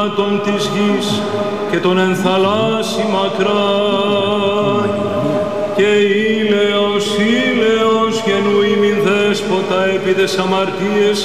των της γης και τον ενθαλάσσι μακρά και ήλαιος γεννού ημιν δέσποτα επί τες αμαρτίες